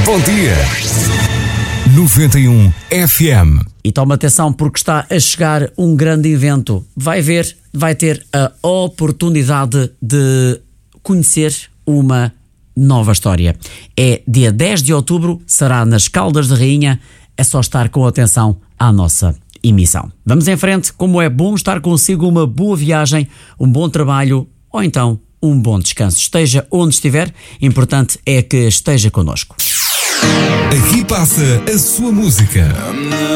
Bom dia. 91 FM. E toma atenção porque está a chegar um grande evento. Vai ter a oportunidade de conhecer uma nova história. É dia 10 de outubro, será nas Caldas de Rainha. É só estar com atenção à nossa emissão. Vamos em frente, como é bom estar consigo, uma boa viagem, um bom trabalho ou então um bom descanso. Esteja onde estiver, importante é que esteja connosco. Aqui passa a sua música.